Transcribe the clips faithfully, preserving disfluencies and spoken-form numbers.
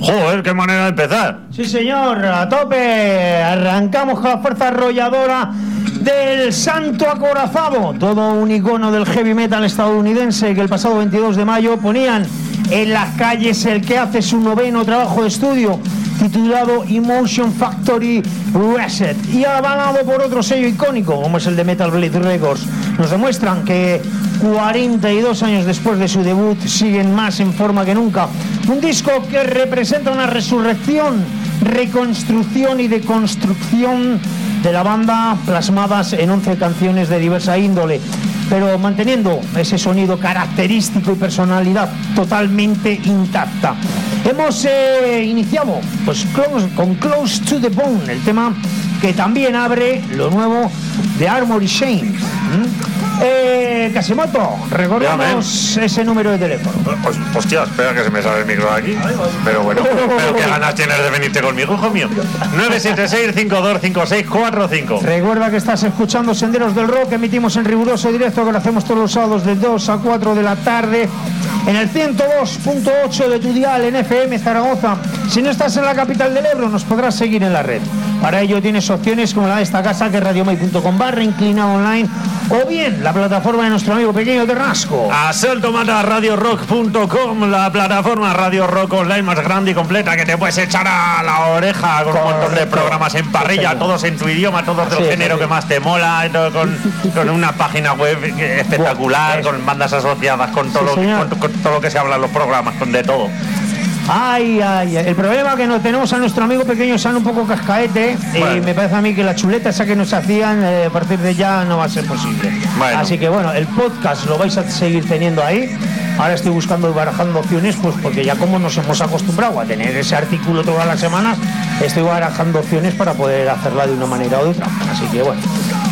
Joder, qué manera de empezar. Sí, señor, a tope. Arrancamos con la fuerza arrolladora del Santo Acorazado, todo un icono del heavy metal estadounidense que el pasado veintidós de mayo ponían en las calles el que hace su noveno trabajo de estudio titulado Emotion Factory Reset, y avalado por otro sello icónico como es el de Metal Blade Records. Nos demuestran que cuarenta y dos años después de su debut siguen más en forma que nunca. Un disco que representa una resurrección, reconstrucción y deconstrucción de la banda, plasmadas en once canciones de diversa índole, pero manteniendo ese sonido característico y personalidad totalmente intacta. Hemos eh, iniciado pues close, con Close to the Bone, el tema que también abre lo nuevo de Armory Shame. ¿Mm? Eh, Casimoto, recordemos ese número de teléfono. Pues, hostia, espera que se me sale el micro de aquí. Pero bueno, pero qué ganas tienes de venirte conmigo, hijo mío. nueve siete seis, cinco dos cinco seis cuatro cinco. Recuerda que estás escuchando Senderos del Rock, emitimos en riguroso directo, que lo hacemos todos los sábados de dos a cuatro de la tarde en el ciento dos punto ocho de tu dial en F M Zaragoza. Si no estás en la capital del Ebro, nos podrás seguir en la red. Para ello tienes opciones como la de esta casa, que es radiomai punto com barra inclinado online, o bien la plataforma de nuestro amigo Pequeño Terrasco. Asalto Mata Radio Rock punto com, la plataforma Radio Rock online más grande y completa que te puedes echar a la oreja, con un montón de programas en parrilla, todos en tu idioma, todos del sí, género sí. que más te mola, con, con una página web espectacular, con bandas asociadas, con todo, sí, lo, con, con todo lo que se habla en los programas, con de todo. Ay, ay, el problema que no tenemos a nuestro amigo Pequeño San un poco cascaete, bueno. Y me parece a mí que la chuleta esa que nos hacían eh, a partir de ya no va a ser posible. Bueno. Así que bueno, el podcast lo vais a seguir teniendo ahí. Ahora estoy buscando y barajando opciones, pues porque ya como nos hemos acostumbrado a tener ese artículo todas las semanas, estoy barajando opciones para poder hacerla de una manera u otra. Así que bueno.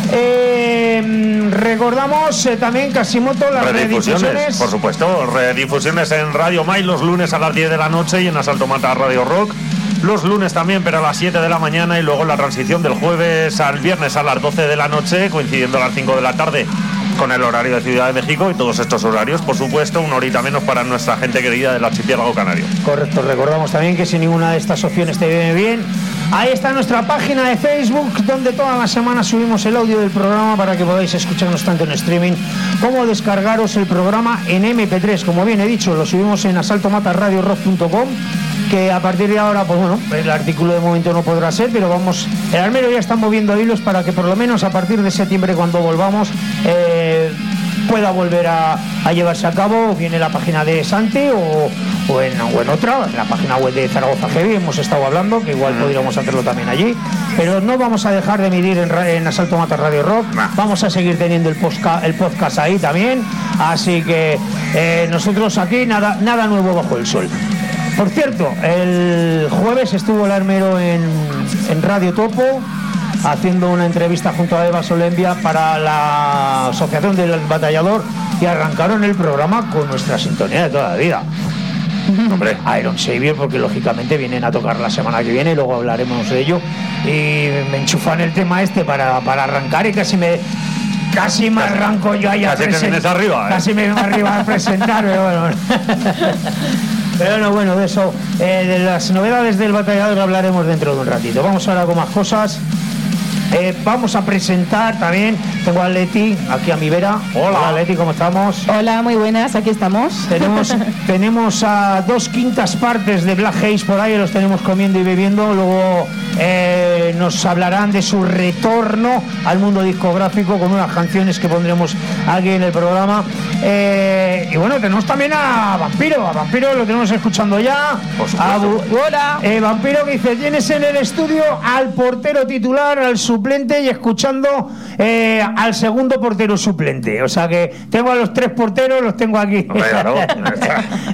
Eh, recordamos eh, también, Casimoto, las redifusiones, redifusiones. Por supuesto, redifusiones en Radio Mai los lunes a las diez de la noche y en Asalto Mata Radio Rock los lunes también, pero a las siete de la mañana, y luego la transición del jueves al viernes a las doce de la noche, coincidiendo a las cinco de la tarde con el horario de Ciudad de México, y todos estos horarios, por supuesto, una horita menos para nuestra gente querida del archipiélago canario. Correcto, recordamos también que si ninguna de estas opciones te viene bien, ahí está nuestra página de Facebook, donde todas las semanas subimos el audio del programa para que podáis escucharnos tanto en streaming como descargaros el programa en eme pe tres. Como bien he dicho, lo subimos en asalto mata radio rock punto com, que a partir de ahora, pues bueno, el artículo de momento no podrá ser, pero vamos, el Armero ya está moviendo hilos para que por lo menos a partir de septiembre, cuando volvamos, eh, pueda volver a, a llevarse a cabo. Viene la página de Santi o, o, en, o en otra, en la página web de Zaragoza Heavy, hemos estado hablando, que igual podríamos hacerlo también allí, pero no vamos a dejar de emitir en, en Asalto Mata Radio Rock, vamos a seguir teniendo el podcast, el podcast ahí también, así que eh, nosotros aquí nada, nada nuevo bajo el sol. Por cierto, el jueves estuvo el Armero en, en Radio Topo haciendo una entrevista junto a Eva Solembia para la Asociación del Batallador, y arrancaron el programa con nuestra sintonía de toda la vida. Hombre, Iron Savior, porque lógicamente vienen a tocar la semana que viene y luego hablaremos de ello. Y me enchufan el tema este para, para arrancar, y casi me... Casi me arranco yo ahí a presentar. Casi te vienes arriba, ¿eh? Casi me vengo arriba a presentar, pero bueno. Pero no, bueno, de eso, eh, de las novedades del Batallador hablaremos dentro de un ratito. Vamos ahora con más cosas. Eh, vamos a presentar también, tengo a Leti aquí a mi vera. Hola, Hola Leti, ¿cómo estamos? Hola, muy buenas, aquí estamos. Tenemos, tenemos a dos quintas partes de Black Haze por ahí, los tenemos comiendo y bebiendo. Luego eh, nos hablarán de su retorno al mundo discográfico con unas canciones que pondremos aquí en el programa. Eh, y bueno, tenemos también a Vampiro, a Vampiro lo tenemos escuchando ya. A Bu- Hola. Eh, Vampiro, que dice, tienes en el estudio al portero titular, al suplente, y escuchando eh, al segundo portero suplente. O sea que tengo a los tres porteros, los tengo aquí. Claro.